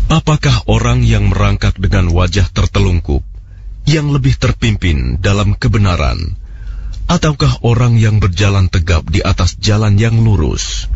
Apakah orang yang merangkak dengan wajah tertelungkup yang lebih terpimpin dalam kebenaran, ataukah orang yang berjalan tegap di atas jalan yang lurus?